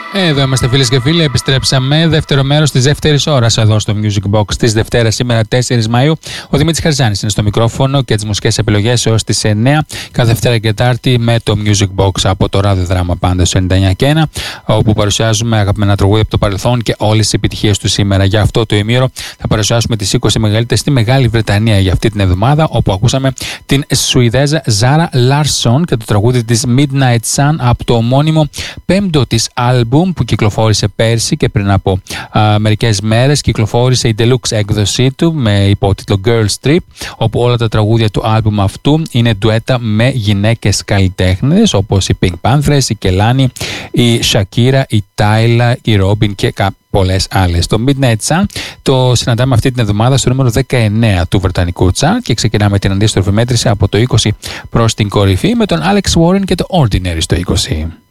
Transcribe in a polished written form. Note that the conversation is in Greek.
Εδώ είμαστε φίλες και φίλοι, επιστρέψαμε δεύτερο μέρος της δεύτερης ώρας εδώ στο Music Box της Δευτέρας, σήμερα 4 Μαΐου. Ο Δημήτρης Χαριζάνης είναι στο μικρόφωνο και τις μουσικές επιλογές έως τις 9 κάθε Δευτέρα και Τετάρτη με το Music Box από το ραδιοδράμα πάντα στο 99,1, όπου παρουσιάζουμε αγαπημένα τραγούδια από το παρελθόν και όλες τις επιτυχίες του σήμερα. Για αυτό το ημίωρο θα παρουσιάσουμε τις 20 μεγαλύτερες στη Μεγάλη Βρετανία για αυτή την εβδομάδα, όπου ακούσαμε την Σουηδέζα Ζάρα Λάρσον και το τραγούδι της Midnight Sun από το ομώνυμο πέμπτο της άλμπουμ που κυκλοφόρησε πέρσι, και πριν από μερικές μέρες κυκλοφόρησε η deluxe έκδοσή του με υπότιτλο Girls Trip, όπου όλα τα τραγούδια του άλμπουμ αυτού είναι ντουέτα με γυναίκες καλλιτέχνες όπως η Pink Panthers, η Kelani, η Shakira, η Tyla, η Robin και πολλές άλλες. Το Midnight Sun το συναντάμε αυτή την εβδομάδα στο νούμερο 19 του βρετανικού τσάρτ και ξεκινάμε την αντίστροφη μέτρηση από το 20 προς την κορυφή με τον Alex Warren και το Ordinary στο 20.